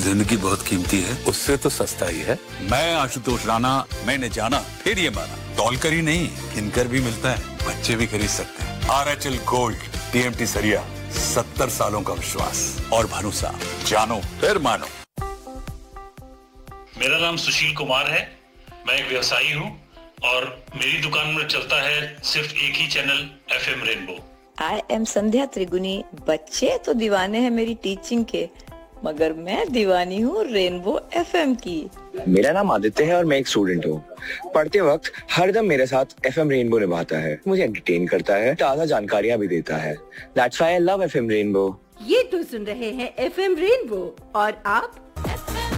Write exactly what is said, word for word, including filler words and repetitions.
जिंदगी बहुत कीमती है, उससे तो सस्ता ही है। मैं आशुतोष राणा, मैंने जाना फिर ये माना, तौल कर ही नहीं किनकर भी मिलता है, बच्चे भी खरीद सकते हैं। R H L gold, TMT सरिया, सत्तर सालों का विश्वास और भरोसा, जानो फिर मानो। मेरा नाम सुशील कुमार है, मैं एक व्यवसायी हूँ और मेरी दुकान में चलता है सिर्फ एक ही channel, FM rainbow. I am संध्या त्रिगुनी। बच्चे तो दीवाने हैं मेरी टीचिंग के, मगर मैं दीवानी हूँ रेनबो एफएम की। मेरा नाम आदित्य है और मैं एक स्टूडेंट हूँ। पढ़ते वक्त हरदम मेरे साथ एफएम रेनबो निभाता है, मुझे एंटरटेन करता है, ताज़ा जानकारियाँ भी देता है। That's why I love FM rainbow. ये तो सुन रहे हैं एफएम रेनबो और आप